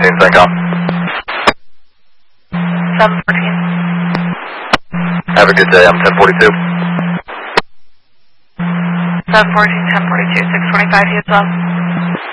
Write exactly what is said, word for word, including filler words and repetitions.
fourteen, CENTCOM. seven fourteen. Have a good day, I'm ten forty-two. seven fourteen, ten forty-two, six twenty-five, Houston.